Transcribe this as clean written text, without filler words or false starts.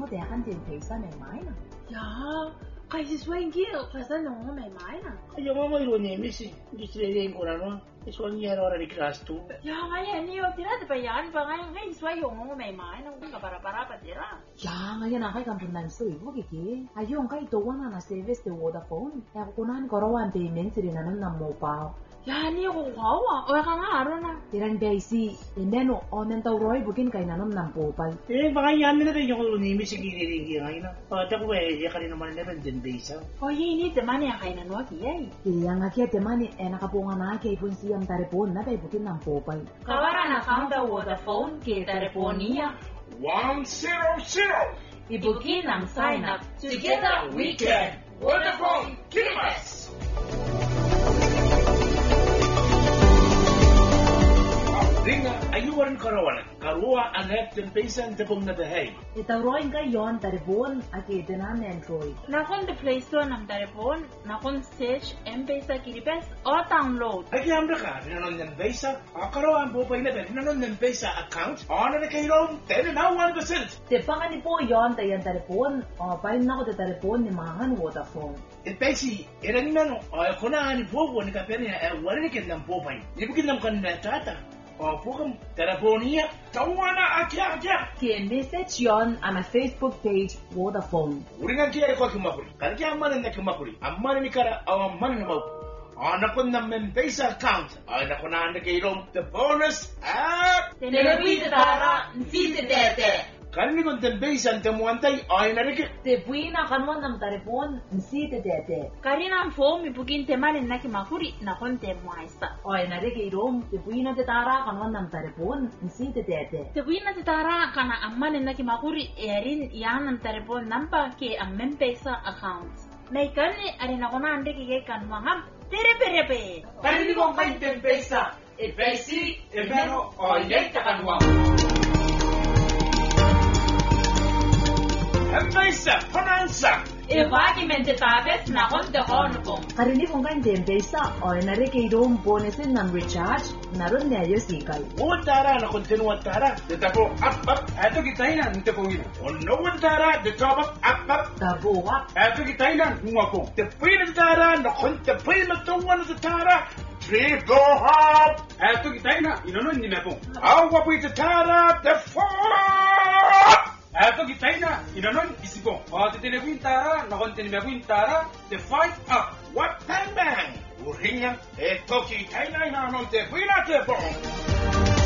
哋肯定皮衫嚟買啦。 呀，kay si Swengil, kasi nung may may na. Ayaw nga may runimisi. Hindi sila ko na no. Iswan niya rin ni class 2. Ya, ngayon niyo tira di ba yan? Pa ngayon kay Swengil nung may may na kung para tira. Ya, ngayon na kay kampunan so ibo kiki. Ayong kay tuwa na service de Vodafone. Kaya kukunan ko rawan payment rin na ng mobile. Ya, niyo ko kawa. O ka nga aro na. Tirang basi. Ineno onen taw roy bukin kay nanom ng popal. Baka yan na rin yung runimisi giniringi ngayon na. Pagka ko ya ka rin naman na rin din basa. O yini teman ya kay nanwa kiyay. Kaya nga kaya temani nakapunga na kay pun siyang taripon na kay bukin ng popal. Kawaran na kang da Vodafone kay teleponia. 100. Ibukin ang sign up. Together we can. Vodafone, Kimas. Ringa ayuan karawan. Karua anak dan pesan tepung na dahay. Itaw roy kay yon taripon ake tenan Android. Nakon the Play Store ng telepon, nakon search M-Pesa Kiribes o download. Ay kaya ka, rinanon ng pesa. Karawan po pa na rinanon ng pesa account. Na kayo, 10 na 1%. Te pa ni po yon tayan taripon. O pain na ko te taripon ni mangan Vodafone. Pesi, ilan na no, kung na ni po ni kapenya, wala ni kitang po pa. Di ba kitang kanina tata? Pukam, teleponia, tawana akya. Kaya message yon ang Facebook page Vodafone. Uri nga kaya ko kumakuri. Kaya kaya amanan na kumakuri. Amanan ni kara aw amanan na mau. Nakon na M-Pesa account. Nakon na kayo the bonus app. Telewi tara, nsite tete. Kani kung M-Pesa ang tamuantay na rin. Te puina kanwan ng taripon nsi te tete. Karina ang phone ibukin temanin na kimakuri, nakon temuaisa. O na rin kay rom te puina te tara kanwan ng taripon nsi te tete. Tebuin na titara kana amanin na kimakuri, erin yan ang telepon nampa ke ang M-Pesa account. Naikani, arin ako na ande kikay kanwangam. Tereperepe! Kani kung kayo M-Pesa, ipesi, ibero, yay kakanwang. M-Pesa, panansa! Iwagimente tapet na kon de honopong. Karini kung kain tempesa o na rin kay rom bonusin ng recharge naroon na yung sikay. Uwantara na kontinuan tara. Dito po, up. Eto kita na, nito po yun. Uwantara, dito po, up. Tabuwa. Eto kita na, hunga po. Tepoy na tara, na kontepoy na tungan na tara. Triple hop! Eto kita na, inonon nila po. Awa po ito tara, the four! Eto kita na, inonon isipo. Titinagwin tara, na kontinagwin tara, the fight up. What time bang? Uringa, eto kita na, inonon tepoy na tepo.